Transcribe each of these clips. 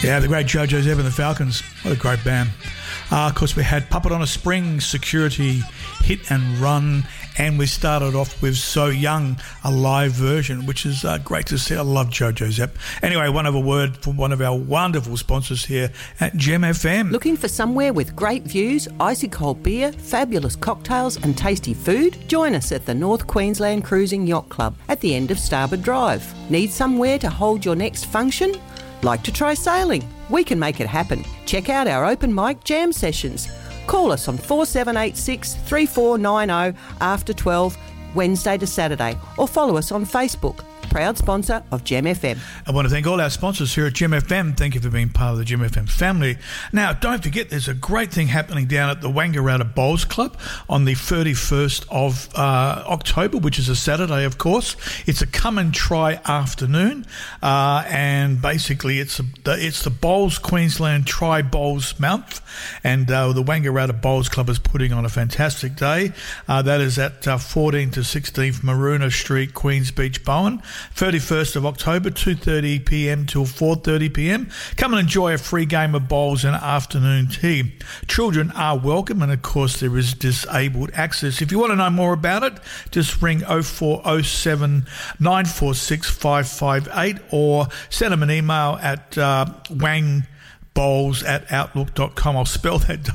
Yeah, the great Joe Joseph and the Falcons. What a great band. Of course, we had Puppet on a Spring, Security, Hit and Run, and we started off with So Young, a live version, which is great to see. I love Joe Joseph. Anyway, one of a word from one of our wonderful sponsors here at Gem FM. Looking for somewhere with great views, icy cold beer, fabulous cocktails and tasty food? Join us at the North Queensland Cruising Yacht Club at the end of Starboard Drive. Need somewhere to hold your next function? Like to try sailing? We can make it happen. Check out our open mic jam sessions. Call us on 4786 3490 after 12, Wednesday to Saturday, or follow us on Facebook. Proud sponsor of Gem FM. I want to thank all our sponsors here at Gem FM. Thank you for being part of the Gem FM family. Now, don't forget, there's a great thing happening down at the Wangaratta Bowls Club on the 31st of October, which is a Saturday, of course. It's a come and try afternoon, and basically it's the Bowls Queensland Try Bowls month, and the Wangaratta Bowls Club is putting on a fantastic day. That is at 14th to 16th Maroona Street, Queens Beach, Bowen. 31st of October, 2:30 p.m. till 4:30 p.m. Come and enjoy a free game of bowls and afternoon tea. Children are welcome, and of course there is disabled access. If you want to know more about it, just ring 0407 946 558 or send them an email at wangbowls@outlook.com. I'll spell that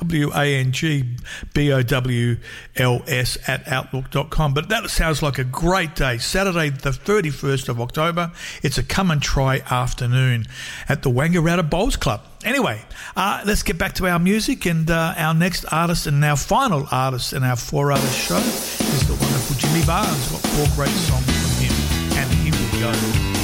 WANGBOWLS @outlook.com. But that sounds like a great day. Saturday, the 31st of October. It's a come and try afternoon at the Wangaratta Bowls Club. Anyway, let's get back to our music, and our next artist and our final artist in our 4-artist show is the wonderful Jimmy Barnes. Got 4 great songs from him, and here we go.